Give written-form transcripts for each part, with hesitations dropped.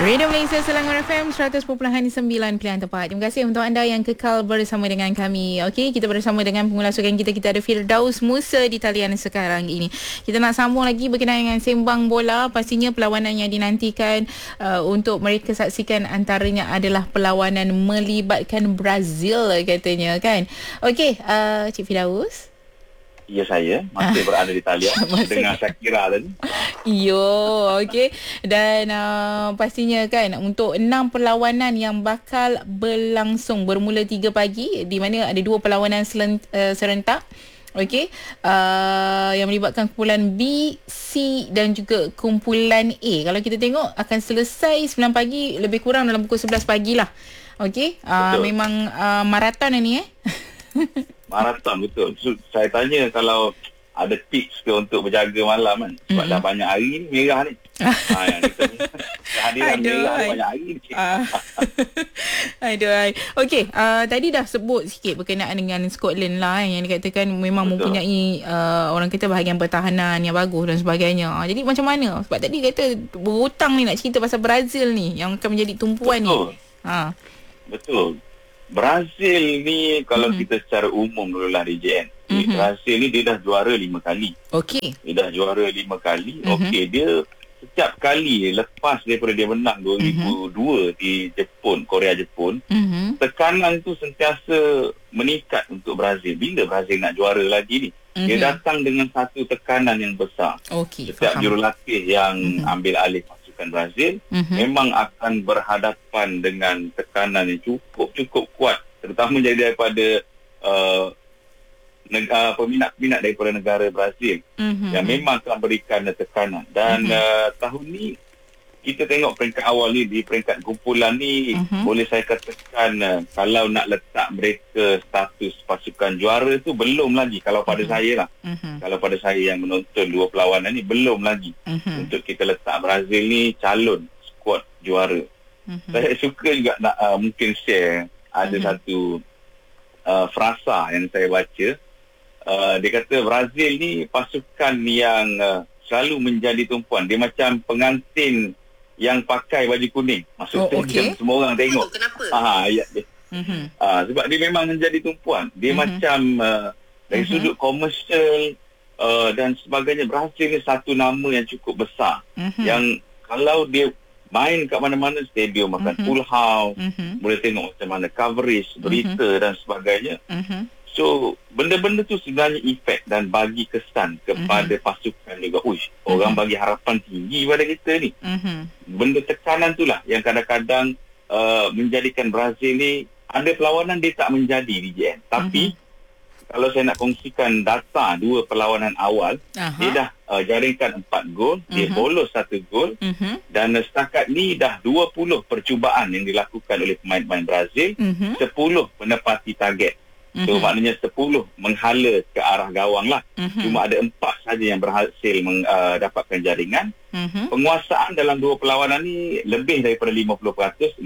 Radio Malaysia Selangor FM 100.9 pilihan tepat. Terima kasih untuk anda yang kekal bersama dengan kami. Okey, kita bersama dengan pengulas sukan kita. Kita ada Firdaus Musa di talian sekarang ini. Kita nak sambung lagi berkenaan dengan sembang bola. Pastinya perlawanan yang dinantikan untuk mereka saksikan antaranya adalah perlawanan melibatkan Brazil katanya kan. Okey, Cik Firdaus. Ya, saya masih berada di talian dengan Syakira tadi. Okey. Dan pastinya kan untuk 6 perlawanan yang bakal berlangsung bermula 3 pagi di mana ada 2 perlawanan serentak. Okey. Yang melibatkan kumpulan B, C dan juga kumpulan A. Kalau kita tengok akan selesai 9 pagi lebih kurang dalam pukul 11 pagi lah. Okey. Memang maraton ni Maraton betul. So, saya tanya kalau ada tips ke untuk berjaga malam kan. Sebab dah banyak hari ni merah ni. Yang kita ni kehadiran merah banyak hari ni. Okey, tadi dah sebut sikit berkenaan dengan Scotland lah yang dikatakan memang mempunyai orang kata bahagian pertahanan yang bagus dan sebagainya. Jadi macam mana? Sebab tadi kata berhutang ni nak cerita pasal Brazil ni yang akan menjadi tumpuan ni. Betul. Brazil ni kalau kita secara umum dululah DJN. Brazil ni dia dah juara 5 kali. Okey. Dia dah juara 5 kali. Okey, dia setiap kali lepas daripada dia menang 2002 di Jepun, Korea Jepun, tekanan tu sentiasa meningkat untuk Brazil. Bila Brazil nak juara lagi ni? Dia datang dengan satu tekanan yang besar. Setiap jurulatih yang ambil alih Brazil memang akan berhadapan dengan tekanan yang cukup kuat, terutama jadi daripada peminat-peminat daripada negara Brazil yang memang akan berikan tekanan. Dan tahun ni kita tengok peringkat awal ni, di peringkat kumpulan ni boleh saya katakan kalau nak letak mereka status pasukan juara tu belum lagi kalau pada saya lah. Kalau pada saya yang menonton 2 perlawanan ni belum lagi untuk kita letak Brazil ni calon skuad juara. Saya suka juga nak mungkin share ada satu frasa yang saya baca. Dia kata Brazil ni pasukan yang selalu menjadi tumpuan. Dia macam pengantin yang pakai baju kuning. Maksudnya semua orang tengok. Kenapa? Sebab dia memang menjadi tumpuan. Dia macam dari sudut komersial dan sebagainya, Brazil ni satu nama yang cukup besar. Yang kalau dia main kat mana-mana stadium akan full house, boleh tengok macam mana coverage, berita dan sebagainya. So, benda-benda tu sebenarnya efek dan bagi kesan kepada pasukan juga. Orang bagi harapan tinggi pada kita ni. Benda tekanan tu lah yang kadang-kadang menjadikan Brazil ni, ada perlawanan dia tak menjadi DJN. Tapi, kalau saya nak kongsikan data 2 perlawanan awal, dia dah jaringkan 4 gol, dia bolos 1 gol, dan setakat ni dah 20 percubaan yang dilakukan oleh pemain-pemain Brazil, 10 menepati target. So maknanya 10 menghala ke arah gawang lah. Cuma ada 4 saja yang berhasil mendapatkan jaringan. Penguasaan dalam 2 perlawanan ni lebih daripada 50%,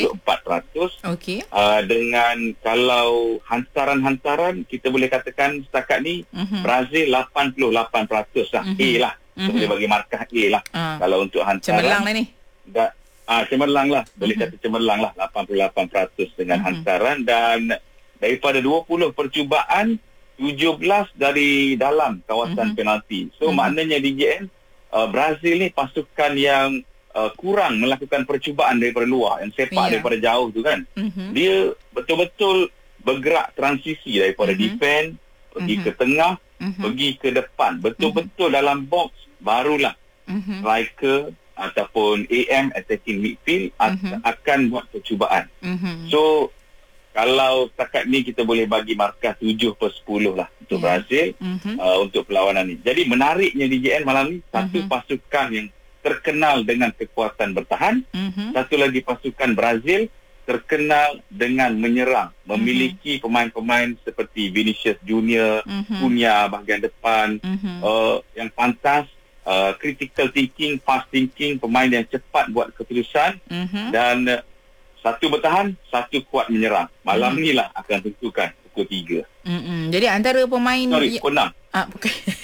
54%. Dengan kalau hantaran-hantaran kita boleh katakan setakat ni Brazil 88% lah. A lah. Kita boleh bagi markah A lah. Kalau untuk hantaran cemerlang lah ni. Cemerlang lah. Boleh kata cemerlang lah. 88% dengan hantaran. Dan daripada 20 percubaan, 17 dari dalam kawasan penalti. So maknanya DJN, Brazil ni pasukan yang kurang melakukan percubaan daripada luar, yang sepak daripada jauh tu kan. Dia betul-betul bergerak transisi daripada defend, pergi ke tengah, pergi ke depan. Betul-betul dalam box, barulah striker ataupun AM, attacking midfield, akan buat percubaan. So, kalau setakat ni kita boleh bagi markah 7/10 lah untuk Brazil untuk perlawanan ni. Jadi menariknya DJN malam ni, satu pasukan yang terkenal dengan kekuatan bertahan, satu lagi pasukan Brazil terkenal dengan menyerang, memiliki pemain-pemain seperti Vinicius Junior, Cunha bahagian depan, yang pantas, critical thinking, fast thinking, pemain yang cepat buat keputusan, dan satu bertahan, satu kuat menyerang. Malam ni lah akan tentukan pukul 3. Jadi antara pemain... Pukul 6.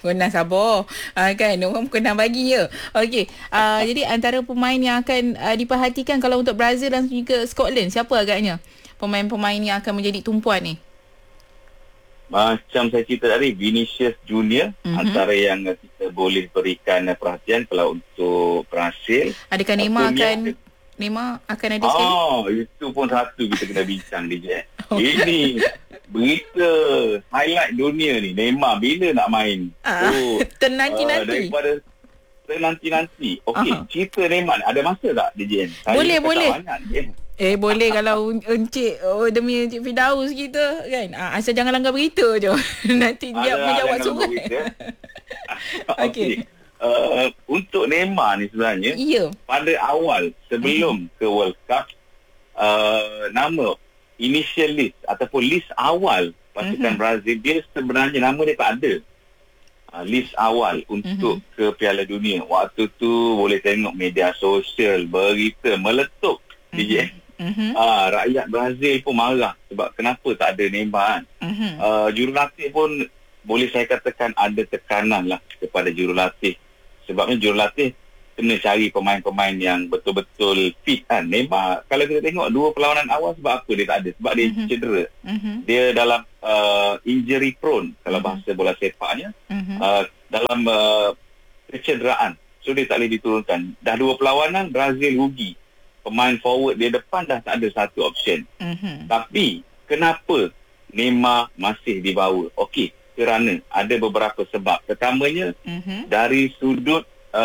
Kena sabar. Kan orang kena bagi je. Okey. Jadi antara pemain yang akan diperhatikan kalau untuk Brazil dan juga Scotland, siapa agaknya pemain-pemain yang akan menjadi tumpuan ni? Macam saya cerita tadi, Vinicius Junior antara yang kita boleh berikan perhatian kalau untuk Brazil. Adakah Neymar akan ada sekali? Itu pun satu kita kena bincang DJ. Ini berita highlight dunia ni, Neymar bila nak main? Ternanti-nanti. Daripada ternanti-nanti. Okey, cerita Neymar ada masa tak DJ? Boleh. Boleh kalau Encik demi Encik Firdaus kita kan. Asal jangan langgar berita je. Nanti dia menjawab surat. Okey. Untuk Neymar ni sebenarnya pada awal sebelum ke World Cup, nama initial list ataupun list awal pasukan Brazil, dia sebenarnya nama dia tak ada. List awal untuk ke Piala Dunia. Waktu tu boleh tengok media sosial, berita meletup DJ. Rakyat Brazil pun marah sebab kenapa tak ada Neymar kan. Jurulatih pun boleh saya katakan ada tekanan lah kepada jurulatih. Sebabnya jurulatih kena cari pemain-pemain yang betul-betul fit kan. Neymar kalau kita tengok dua perlawanan awal, sebab apa dia tak ada? Sebab dia cedera. Dia dalam injury prone kalau bahasa bola sepaknya. Dalam kecederaan. So dia tak boleh diturunkan. Dah dua perlawanan Brazil rugi. Pemain forward dia depan dah tak ada satu option. Tapi kenapa Neymar masih dibawa? Okey, kerana ada beberapa sebab. Pertamanya dari sudut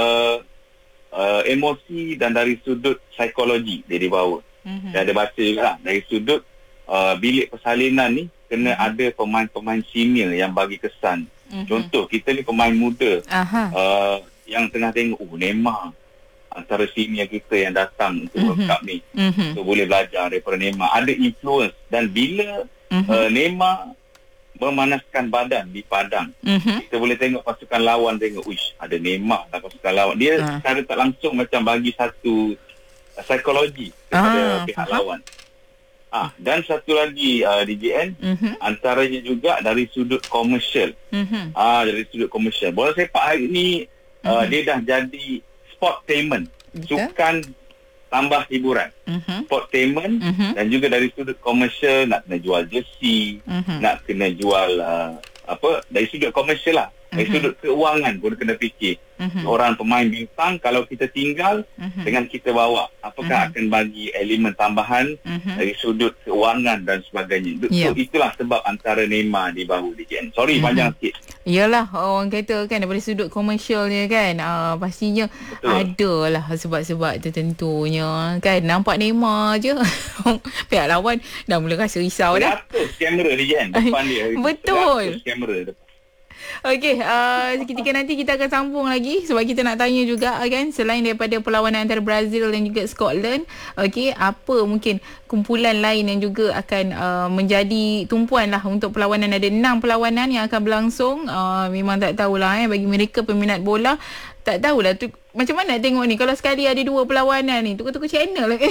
emosi dan dari sudut psikologi dia dibawa. Saya ada baca juga dari sudut bilik persalinan ni kena ada pemain-pemain senior yang bagi kesan. Contoh kita ni pemain muda yang tengah tengok Neymar antara senior kita yang datang untuk World Cup ni. So boleh belajar daripada Neymar. Ada influence. Dan bila Neymar memanaskan badan di padang, kita boleh tengok pasukan lawan, tengok ada Neymar dalam pasukan lawan. Dia secara tak langsung macam bagi satu psikologi kepada pihak lawan. Dan satu lagi DJN, antaranya juga dari sudut komersial. Dari sudut komersial. Bola sepak hari ni dia dah jadi sportainment, sukan tambah hiburan. Sportainment dan juga dari sudut komersial nak kena jual jersey, nak kena jual dari sudut komersial lah. Dari sudut keuangan pun kena fikir. Orang pemain bintang kalau kita tinggal dengan kita bawa, apakah akan bagi elemen tambahan dari sudut keuangan dan sebagainya. So itulah sebab antara Neymar di bahu DJN. Sorry panjang sikit. Yalah, orang kata kan daripada sudut komersialnya kan, pastinya ada lah sebab-sebab tertentunya kan. Nampak Neymar je pihak lawan dah mula rasa risau dah. Kamera DJN depan dia. Betul. Kamera depan. Okey, seketika nanti kita akan sambung lagi sebab kita nak tanya juga kan, selain daripada perlawanan antara Brazil dan juga Scotland, okey, apa mungkin kumpulan lain yang juga akan menjadi tumpuan lah untuk perlawanan. Ada 6 perlawanan yang akan berlangsung. Memang tak tahulah bagi mereka peminat bola, tak tahulah tu macam mana nak tengok ni kalau sekali ada 2 perlawanan ni, tukar-tukar channel lah kan.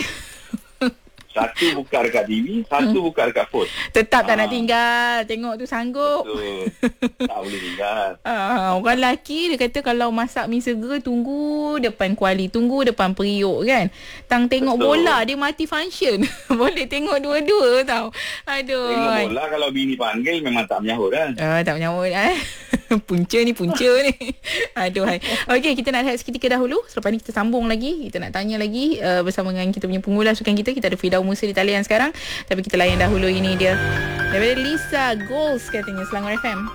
Satu buka dekat TV, satu buka dekat phone. Tetap tak nak tinggal. Tengok tu sanggup. Betul. Tak boleh tinggal. Orang lelaki dia kata kalau masak mi segera tunggu depan kuali, tunggu depan periuk kan. Tang tengok bola dia mati function. Boleh tengok dua-dua tau. Aduh. Tengok bola kalau bini panggil memang tak menyahut kan. Tak menyahut punca ni. Aduh. Okey, kita nak lihat seketika dahulu. Selepas ni kita sambung lagi. Kita nak tanya lagi bersama dengan kita punya pengulas sukan kita. Kita ada Firdaus Musa di talian sekarang. Tapi kita layan dahulu ini dia daripada Lisa Goals katanya Selangor FM.